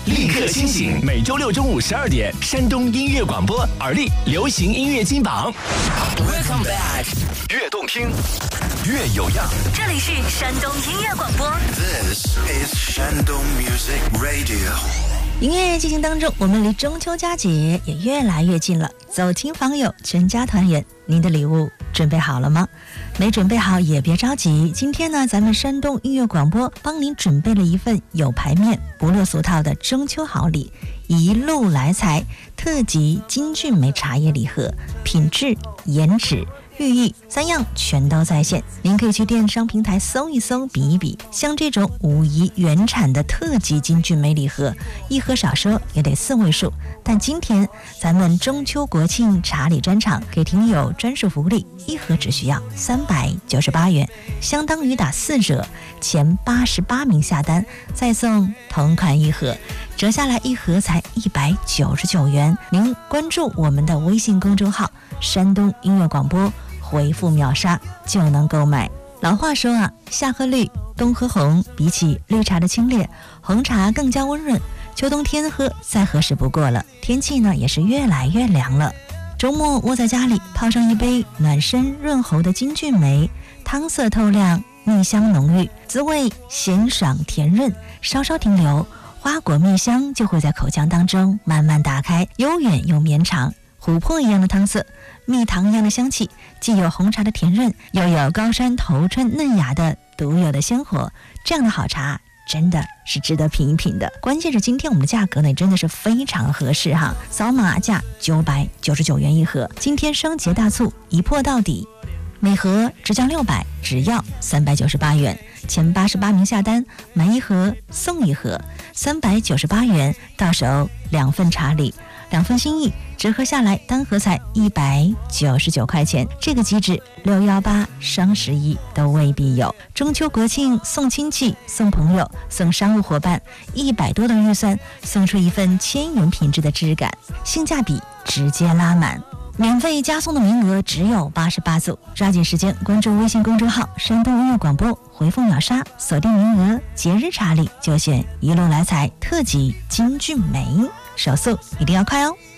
立刻清醒！每周六中午12点，山东音乐广播耳力流行音乐金榜。Welcome back， 越动听，越有样。 这里是山东音乐广播。 This is Shandong Music Radio。 音乐进行当中，我们离中秋佳节也越来越近了。走亲访友，全家团圆，您的礼物准备好了吗？没准备好也别着急，今天呢，咱们山东音乐广播帮您准备了一份有排面、不落俗套的中秋好礼——一路来财特级金骏眉茶叶礼盒，品质、颜值、寓意3样全都在线，您可以去电商平台搜一搜，比一比。像这种武夷原产的特级金骏眉礼盒，一盒少说也得4位数，但今天咱们中秋国庆茶礼专场给听友专属福利，一盒只需要398元，相当于打4折，前88名下单再送同款一盒，折下来一盒才199元。您关注我们的微信公众号山东音乐广播，回复秒杀就能购买。老话说啊，夏喝绿，冬喝红，比起绿茶的清冽，红茶更加温润，秋冬天喝再合适不过了。天气呢也是越来越凉了，周末窝在家里泡上一杯暖身润喉的金骏眉，汤色透亮，蜜香浓郁，滋味咸爽甜润，稍稍停留，花果蜜香就会在口腔当中慢慢打开，悠远又绵长。琥珀一样的汤色，蜜糖一样的香气，既有红茶的甜润，又有高山头春嫩芽的独有的鲜活，这样的好茶真的是值得品一品的。关键是今天我们的价格呢真的是非常合适哈，扫码价999元一盒，今天双节大促一破到底，每盒只降600，只要398元，前88名下单买一盒送一盒，398元到手2份茶礼，2份心意，折合下来单盒才199块钱，这个机制618双11都未必有。中秋国庆送亲戚、送朋友、送商务伙伴，100多的预算送出一份1000元品质的质感，性价比直接拉满。免费加送的名额只有88组，抓紧时间关注微信公众号山东音乐广播，回复秒杀锁定名额，节日茶礼就选一路来财特级金骏眉，手速一定要快哦。